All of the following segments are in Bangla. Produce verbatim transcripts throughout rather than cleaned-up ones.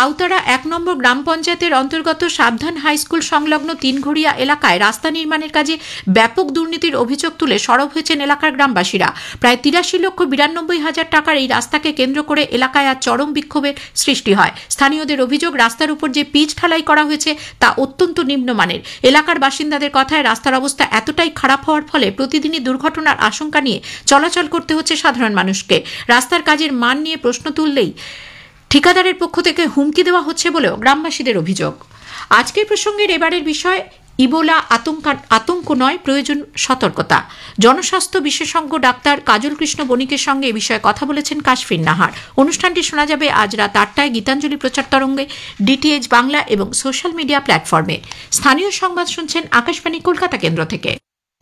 তাউতারা এক নম্বর গ্রাম পঞ্চায়েতের অন্তর্গত সাবধান হাই স্কুল সংলগ্ন তিনঘড়িয়া এলাকায় রাস্তা নির্মাণের কাজে ব্যাপক দুর্নীতির অভিযোগ তুলে সরব হয়েছেন এলাকার গ্রামবাসীরা। প্রায় তিরাশি লক্ষ বিরানব্বই হাজার টাকার এই রাস্তাকে কেন্দ্র করে এলাকায় আজ চরম বিক্ষোভের সৃষ্টি হয়। স্থানীয়দের অভিযোগ, রাস্তার উপর যে পিচ ঢালাই করা হয়েছে তা অত্যন্ত নিম্নমানের। এলাকার বাসিন্দাদের কথায় রাস্তার অবস্থা এতটাই খারাপ হওয়ার ফলে প্রতিদিনই দুর্ঘটনার আশঙ্কা নিয়ে চলাচল করতে হচ্ছে সাধারণ মানুষকে। রাস্তার কাজের মান নিয়ে প্রশ্ন তুললেই ঠিকাদারের পক্ষ থেকে হুমকি দেওয়া হচ্ছে বলেও গ্রামবাসীদের অভিযোগ। আজকের প্রসঙ্গের এবারের বিষয় ইবোলা আতঙ্ক আতঙ্ক নয়, প্রয়োজন সতর্কতা। জনস্বাস্থ্য বিশেষজ্ঞ ডাক্তার কাজল কৃষ্ণ বণিকের সঙ্গে এ বিষয়ে কথা বলেছেন কাশফিন নাহার। অনুষ্ঠানটি শোনা যাবে আজ রাত আটটায় গীতাঞ্জলি প্রচার তরঙ্গে, ডিটিএইচ বাংলা এবং সোশ্যাল মিডিয়া প্ল্যাটফর্মে। স্থানীয় সংবাদ শুনছেন আকাশবাণী কলকাতা কেন্দ্র থেকে।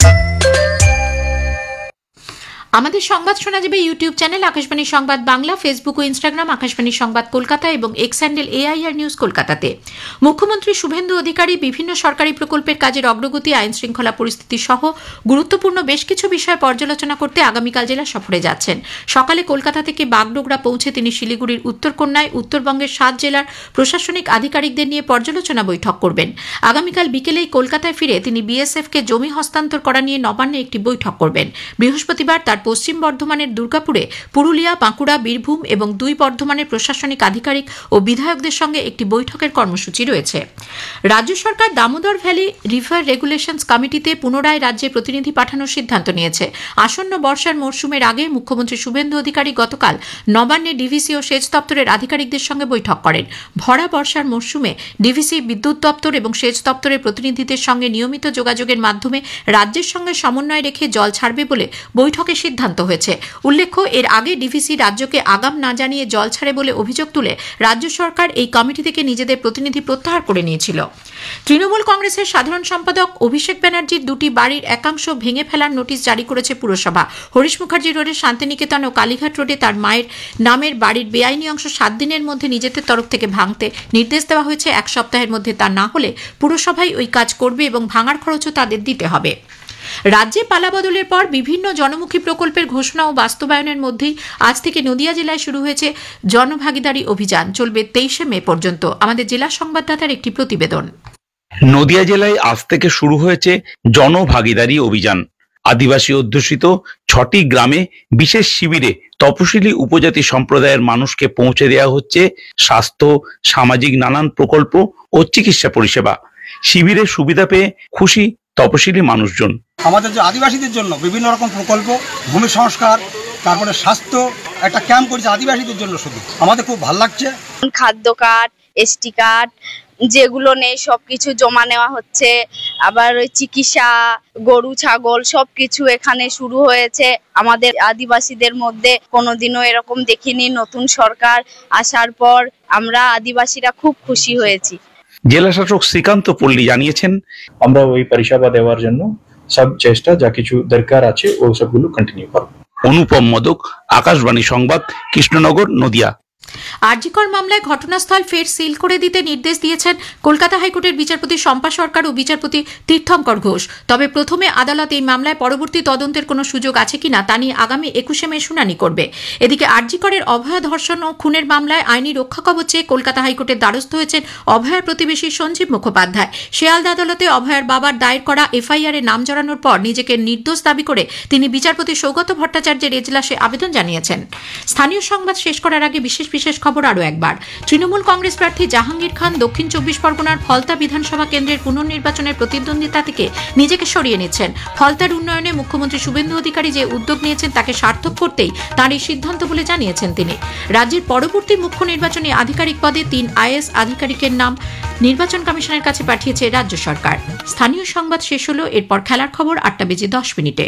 আমাদের সংবাদ শোনা যাবে ইউটিউব চ্যানেল আকাশবাণী সংবাদ বাংলা, ফেসবুক ও ইনস্টাগ্রাম আকাশবাণী সংবাদ কলকাতা এবং এক্স হ্যান্ডেল এআইআর নিউজ কলকাতাতে। মুখ্যমন্ত্রী শুভেন্দু অধিকারী বিভিন্ন সরকারি প্রকল্পের কাজের অগ্রগতি, আইন শৃঙ্খলা পরিস্থিতি সহ গুরুত্বপূর্ণ বেশ কিছু বিষয় পর্যালোচনা করতে আগামীকাল জেলা সফরে যাচ্ছেন। সকালে কলকাতা থেকে বাগডোগরা পৌঁছে তিনি শিলিগুড়ির উত্তরকন্যায় উত্তরবঙ্গের সাত জেলার প্রশাসনিক আধিকারিকদের নিয়ে পর্যালোচনা বৈঠক করবেন। আগামীকাল বিকেলেই কলকাতায় ফিরে তিনি বিএসএফকে জমি হস্তান্তর করা নিয়ে নবান্নে একটি বৈঠক করবেন। বৃহস্পতিবার তার পশ্চিম বর্ধমানের দুর্গাপুরে, পুরুলিয়া, বাঁকুড়া, বীরভূম এবং দুই বর্ধমানের প্রশাসনিক আধিকারিক ও বিধায়কদের সঙ্গে একটি বৈঠকের কর্মসূচি রয়েছে। রাজ্য সরকার দামোদর ভ্যালি রিভার রেগুলেশনস কমিটিতে পুনরায় রাজ্যে প্রতিনিধি পাঠানোর সিদ্ধান্ত নিয়েছে। আসন্ন বর্ষার মরশুমের আগে মুখ্যমন্ত্রী শুভেন্দু অধিকারী গতকাল নবান্নে ডিভিসি ও সেচ দপ্তরের আধিকারিকদের সঙ্গে বৈঠক করেন। ভরা বর্ষার মরশুমে ডিভিসি, বিদ্যুৎ দপ্তর এবং সেচ দপ্তরের প্রতিনিধিদের সঙ্গে নিয়মিত যোগাযোগের মাধ্যমে রাজ্যের সঙ্গে সমন্বয় রেখে জল ছাড়বে বলে বৈঠকে সিদ্ধান্ত হয়েছে। উল্লেখ্য, এর আগে ডিভিসি রাজ্যকে আগাম না জানিয়ে জল ছাড়ে বলে অভিযোগ তুলে রাজ্য সরকার এই কমিটি থেকে নিজেদের প্রতিনিধি প্রত্যাহার করে নিয়েছিল। তৃণমূল কংগ্রেসের সাধারণ সম্পাদক অভিষেক ব্যানার্জির দুটি বাড়ির একাংশ ভেঙে ফেলার নোটিশ জারি করেছে পুরসভা। হরিশ মুখার্জি রোডের শান্তিনিকেতন ও কালীঘাট রোডে তার মায়ের নামের বাড়ির বেআইনি অংশ সাত দিনের মধ্যে নিজেদের তরফ থেকে ভাঙতে নির্দেশ দেওয়া হয়েছে। এক সপ্তাহের মধ্যে তা না হলে পুরসভাই ওই কাজ করবে এবং ভাঙার খরচও তাদের দিতে হবে। রাজ্যে পালাবদলের পর বিভিন্ন জনমুখী প্রকল্পের ঘোষণা ও বাস্তবায়নের মধ্যেই আজ থেকে নদিয়া জেলায় শুরু হয়েছে জনভাগিদারি অভিযান। চলবে তেইশে মে পর্যন্ত। আমাদের জেলা সংবাদদাতার একটি প্রতিবেদন। নদিয়া জেলায় আজ থেকে শুরু হয়েছে জনভাগিদারি অভিযান। আদিবাসী অধ্যুষিত ছটি গ্রামে বিশেষ শিবিরে তপশিলি উপজাতি সম্প্রদায়ের মানুষকে পৌঁছে দেওয়া হচ্ছে স্বাস্থ্য, সামাজিক নানান প্রকল্প ও চিকিৎসা পরিষেবা। শিবিরের সুবিধা পেয়ে খুশি তপশিলি মানুষজন। আমাদের যে আদিবাসীদের জন্য বিভিন্ন রকম প্রকল্প, ভূমি সংস্কার, তারপরে স্বাস্থ্য, একটা ক্যাম্প করেছে আদিবাসীদের জন্য। শুধু আমাদের খুব ভালো লাগছে। খাদ্য কার্ড, এসটি কার্ড যেগুলো নেই সবকিছু জমা নেওয়া হচ্ছে। আবার ওই চিকিৎসা, গরু ছাগল সবকিছু এখানে শুরু হয়েছে। আমাদের আদিবাসীদের মধ্যে কোনোদিনও এরকম দেখিনি। নতুন সরকার আসার পর আমরা আদিবাসীরা খুব খুশি হয়েছি। জেলা শাসক শ্রীকান্ত পল্লী জানিয়েছেন, আমরা ওই পরিষেবা দেওয়ার জন্য সব চেষ্টা যা কিছু দরকার আছে ও সবগুলো কন্টিনিউ করব। অনুপম মদক, আকাশবাণী সংবাদ, কৃষ্ণনগর, নদিয়া। আরজিকর মামলায় ঘটনাস্থল ফের সিল করে দিতে নির্দেশ দিয়েছেন কলকাতা হাইকোর্টের বিচারপতি শম্পা সরকার ও বিচারপতি তীর্থঙ্কর ঘোষ। তবে প্রথমে আদালত এই মামলায় পরবর্তী তদন্তের কোনো সুযোগ আছে কিনা তা নিয়ে আগামী একুশে মে শুনানি করবে। এদিকে আরজিকরের অভয়া ধর্ষণ ও খুনের মামলায় আইনি রক্ষা কবচ চেয়ে কলকাতা হাইকোর্টের দ্বারস্থ হয়েছেন অভয়ার প্রতিবেশী সঞ্জীব মুখোপাধ্যায়। শিয়ালদা আদালতে অভয়ার বাবার দায়ের করা এফআইআর এ নাম জড়ানোর পর নিজেকে নির্দোষ দাবি করে তিনি বিচারপতি সৌগত ভট্টাচার্যের এজলাসে আবেদন জানিয়েছেন। স্থানীয় সংবাদ শেষ করার আগে বিশেষ বিশেষ খবর আরও একবার। তৃণমূল কংগ্রেস প্রার্থী জাহাঙ্গীর খান দক্ষিণ চব্বিশ পরগনার ফলতা বিধানসভা কেন্দ্রের পুনর্নির্বাচনের প্রতিদ্বন্দ্বিতা থেকে নিজেকে সরিয়ে নিচ্ছেন। ফলতার উন্নয়নে মুখ্যমন্ত্রী শুভেন্দু অধিকারী যে উদ্যোগ নিয়েছেন তাকে সার্থক করতেই তাঁর এই সিদ্ধান্ত বলে জানিয়েছেন তিনি। রাজ্যের পরবর্তী মুখ্য নির্বাচনী আধিকারিক পদে তিন আইএএস আধিকারিকের নাম নির্বাচন কমিশনের কাছে পাঠিয়েছে রাজ্য সরকার। স্থানীয় সংবাদ শেষ হলো। এরপর খেলার খবর আটটা বেজে দশ মিনিটে।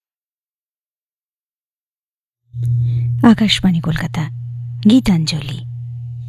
আকাশবাণী কলকাতা, গীতাঞ্জলি।